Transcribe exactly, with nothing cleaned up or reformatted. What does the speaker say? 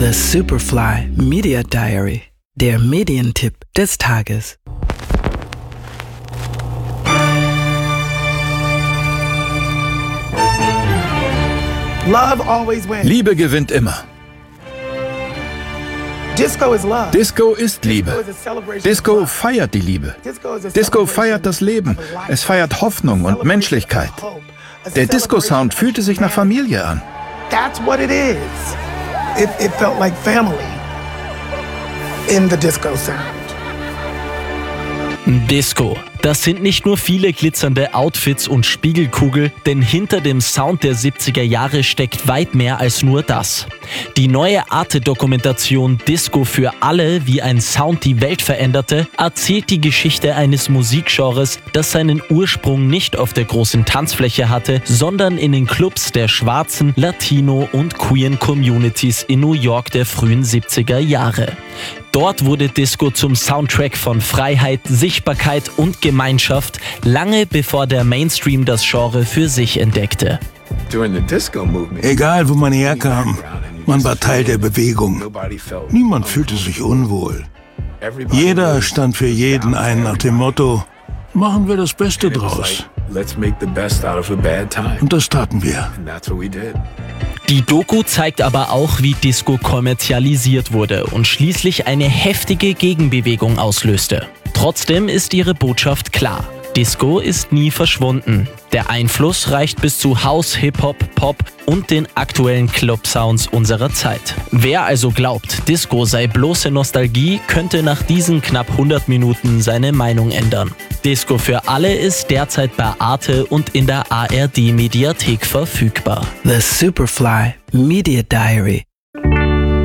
The Superfly Media Diary, der Medientipp des Tages. Liebe gewinnt immer. Disco is love. Disco ist Liebe. Disco feiert die Liebe. Disco feiert das Leben. Es feiert Hoffnung und Menschlichkeit. Der Disco-Sound fühlte sich nach Familie an. That's what it is. It, it felt like family in the disco sound. Disco. Das sind nicht nur viele glitzernde Outfits und Spiegelkugel, denn hinter dem Sound der siebziger Jahre steckt weit mehr als nur das. Die neue Arte-Dokumentation Disco für alle, wie ein Sound die Welt veränderte, erzählt die Geschichte eines Musikgenres, das seinen Ursprung nicht auf der großen Tanzfläche hatte, sondern in den Clubs der schwarzen, Latino- und queeren Communities in New York der frühen siebziger Jahre. Dort wurde Disco zum Soundtrack von Freiheit, Sichtbarkeit und Gemeinschaft, lange bevor der Mainstream das Genre für sich entdeckte. Egal, wo man herkam, man war Teil der Bewegung. Niemand fühlte sich unwohl. Jeder stand für jeden ein nach dem Motto, machen wir das Beste draus. Und das taten wir. Die Doku zeigt aber auch, wie Disco kommerzialisiert wurde und schließlich eine heftige Gegenbewegung auslöste. Trotzdem ist ihre Botschaft klar. Disco ist nie verschwunden. Der Einfluss reicht bis zu House, Hip-Hop, Pop und den aktuellen Club-Sounds unserer Zeit. Wer also glaubt, Disco sei bloße Nostalgie, könnte nach diesen knapp hundert Minuten seine Meinung ändern. Disco für alle ist derzeit bei Arte und in der A R D-Mediathek verfügbar. The Superfly Media Diary.